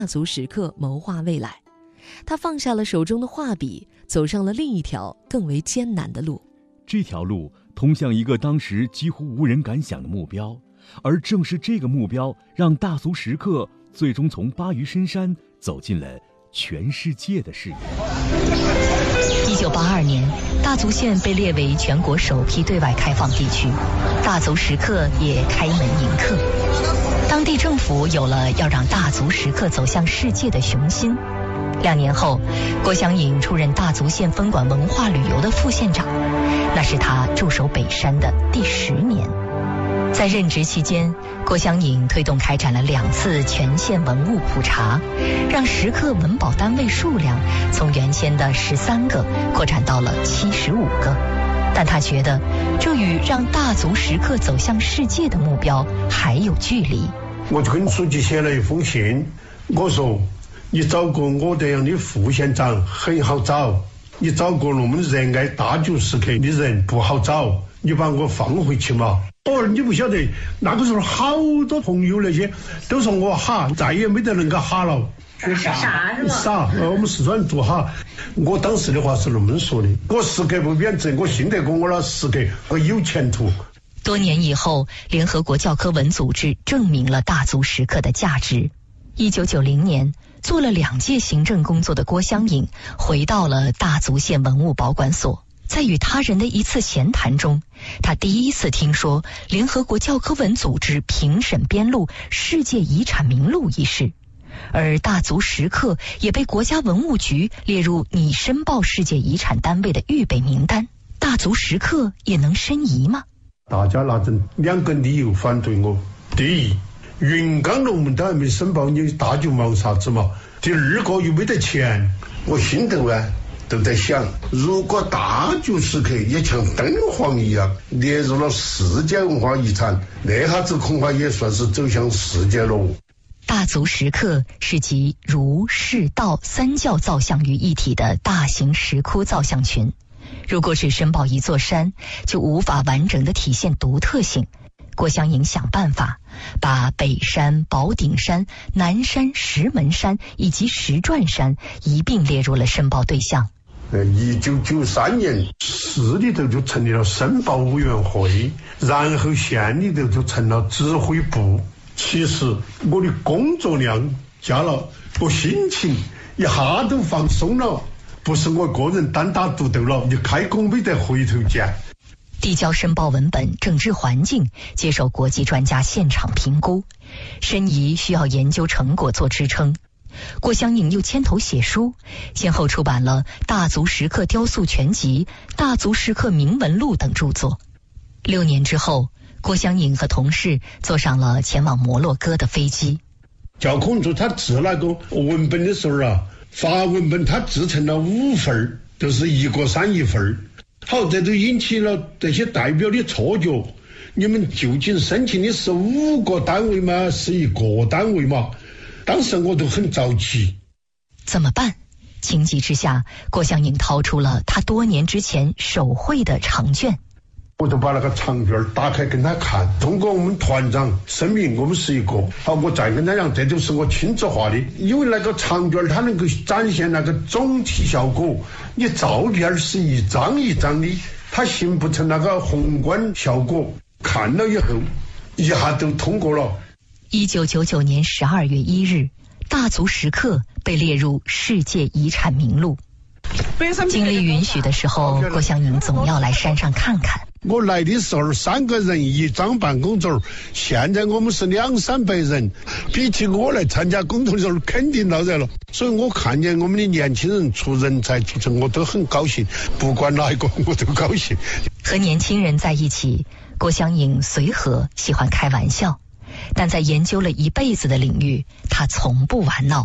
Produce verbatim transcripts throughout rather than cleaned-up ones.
大足石刻谋划未来。他放下了手中的画笔，走上了另一条更为艰难的路。 这条路通向一个当时几乎无人敢想的目标，而正是这个目标，让大足石刻最终从巴渝深山走进了全世界的视野。 一九八二年，大足县被列为全国首批对外开放地区，大足石刻也开门迎客。当地政府有了要让大足石刻走向世界的雄心。两年后，郭湘颖出任大足县分管文化旅游的副县长，那是他驻守北山的第十年。在任职期间，郭湘颖推动开展了两次全县文物普查，让石刻文保单位数量从原先的十三个扩展到了七十五个。但他觉得，这与让大足石刻走向世界的目标还有距离。 我就跟书记写了一封信，我说你找个我这样的副县长很好找，你找个那么热爱大足石刻的人不好找，你把我放回去嘛。哦，你不晓得，那个时候好多朋友那些都说我哈，再也没得人个哈了。 傻傻是吗？ 傻，呃，我们四川人做哈。我当时的话是那么说的，我石刻不贬值，我信得过我那石刻，我有前途。 多年以后，联合国教科文组织证明了大足石刻的价值。一九九零年，做了两届行政工作的郭湘颖回到了大足县文物保管所。在与他人的一次闲谈中，他第一次听说联合国教科文组织评审编录世界遗产名录一事，而大足石刻也被国家文物局列入拟申报世界遗产单位的预备名单。大足石刻也能申遗吗？ 大家拿着两个理由反对我。第一，云冈龙门都还没申报，你大就忙啥子嘛？第二个又没得钱。我心头啊都在想，如果大足石刻也像敦煌一样列入了世界文化遗产，那下子恐怕也算是走向世界了。 大足石刻是集儒释道三教造像于一体的大型石窟造像群，如果只申报一座山，就无法完整的体现独特性。郭湘颖想办法把北山、宝顶山、南山、石门山以及石转山一并列入了申报对象。 呃，一九九三年，市里头就成立了申报委员会，然后县里头就成了指挥部。其实我的工作量加了，我心情一下都放松了，不是我个人单打独斗了，你开工没得回头箭。 递交申报文本、整治环境，接受国际专家现场评估，申遗需要研究成果做支撑。郭湘颖又牵头写书，先后出版了《大足石刻雕塑全集》《大足石刻铭文录》等著作。六年之后，郭湘颖和同事坐上了前往摩洛哥的飞机。 教科文组他制那个文本的时候啊，发文本他制成了五份，都是一个山一份。好，这就引起了这些代表的错觉，你们究竟申请的是五个单位吗？是一个单位吗？当时我都很着急。 怎么办？情急之下，郭湘颖掏出了他多年之前手绘的长卷。 我就把那个长卷打开跟他看，通过我们团长声明我们是一个。好，我再跟他讲，这就是我亲自画的，因为那个长卷它能够展现那个总体效果，你照片是一张一张的，它形不成那个宏观效果。看了以后一下都通过了。 一九九九年十二月一日，大足石刻被列入世界遗产名录。精力允许的时候，郭湘颖总要来山上看看。 我来的时候三个人一张办公桌，现在我们是两三百人，比起我来参加工作的时候肯定闹热了。所以我看见我们的年轻人出人才出城，我都很高兴，不管哪一个我都高兴。 和年轻人在一起，郭湘颖随和，喜欢开玩笑，但在研究了一辈子的领域，他从不玩闹。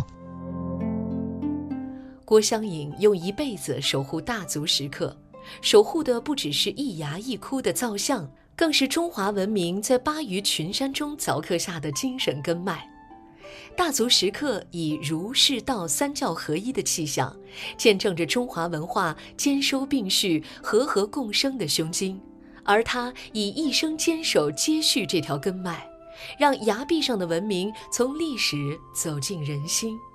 郭湘颖用一辈子守护大足石刻，守护的不只是一崖一窟的造像，更是中华文明在巴渝群山中凿刻下的精神根脉。大足石刻以儒释道三教合一的气象，见证着中华文化兼收并蓄、和合共生的胸襟，而他以一生坚守接续这条根脉，让崖壁上的文明从历史走进人心。